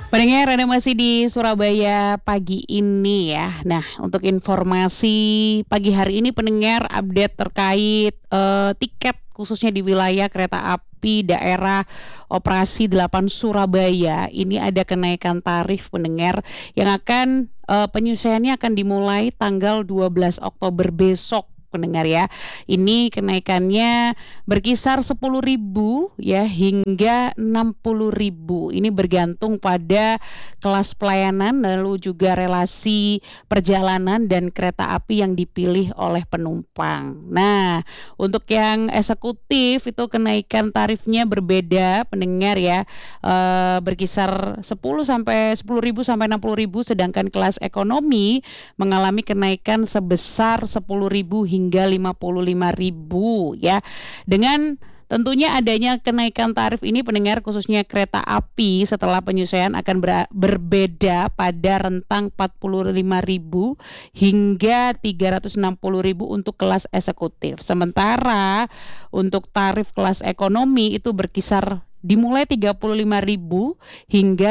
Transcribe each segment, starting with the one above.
Pendengar, Anda masih di Surabaya pagi ini ya. Nah, untuk informasi pagi hari ini pendengar update terkait tiket khususnya di wilayah kereta api daerah operasi 8 Surabaya. Ini ada kenaikan tarif pendengar yang akan penyelesaiannya akan dimulai tanggal 12 Oktober besok. Pendengar ya, ini kenaikannya berkisar 10.000 ya hingga 60.000. Ini bergantung pada kelas pelayanan lalu juga relasi perjalanan dan kereta api yang dipilih oleh penumpang. Nah, untuk yang eksekutif itu kenaikan tarifnya berbeda pendengar ya, berkisar 10.000 sedangkan kelas ekonomi mengalami kenaikan sebesar 10.000 hingga 55.000 ya. Dengan tentunya adanya kenaikan tarif ini pendengar khususnya kereta api setelah penyesuaian akan berbeda pada rentang 45.000 hingga 360.000 untuk kelas eksekutif. Sementara untuk tarif kelas ekonomi itu berkisar dimulai 35.000 hingga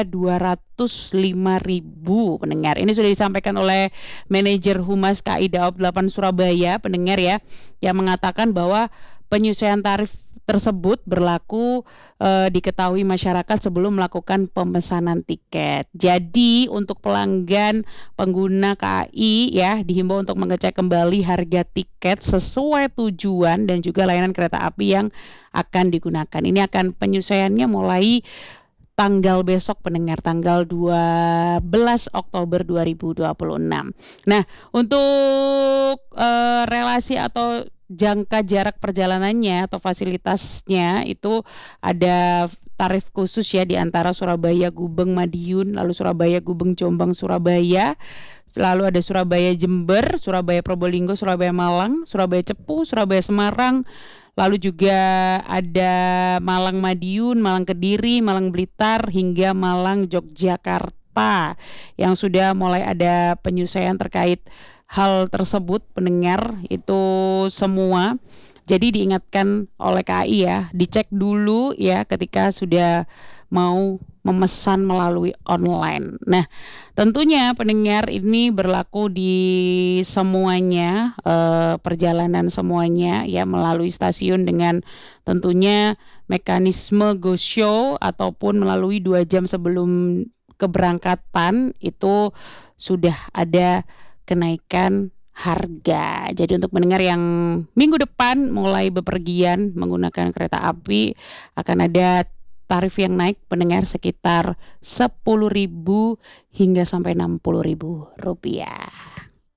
205.000 pendengar. Ini sudah disampaikan oleh manajer Humas KAI Daob 8 Surabaya pendengar ya, yang mengatakan bahwa penyesuaian tarif tersebut berlaku diketahui masyarakat sebelum melakukan pemesanan tiket. Jadi untuk pelanggan pengguna KAI ya dihimbau untuk mengecek kembali harga tiket sesuai tujuan dan juga layanan kereta api yang akan digunakan. Ini akan penyesuaiannya mulai tanggal besok pendengar, tanggal 12 Oktober 2026. Nah, untuk relasi atau jangka jarak perjalanannya atau fasilitasnya itu ada tarif khusus ya di antara Surabaya Gubeng Madiun, lalu Surabaya Gubeng Jombang Surabaya, lalu ada Surabaya Jember, Surabaya Probolinggo, Surabaya Malang, Surabaya Cepu, Surabaya Semarang, lalu juga ada Malang Madiun, Malang Kediri, Malang Blitar hingga Malang Yogyakarta yang sudah mulai ada penyesuaian terkait hal tersebut pendengar itu semua. Jadi diingatkan oleh KAI ya, dicek dulu ya ketika sudah mau memesan melalui online. Nah, tentunya pendengar ini berlaku di semuanya perjalanan semuanya ya melalui stasiun dengan tentunya mekanisme go show ataupun melalui 2 jam sebelum keberangkatan itu sudah ada kenaikan harga. Jadi untuk mendengar yang minggu depan mulai bepergian menggunakan kereta api akan ada tarif yang naik pendengar sekitar 10.000 hingga sampai 60.000 rupiah.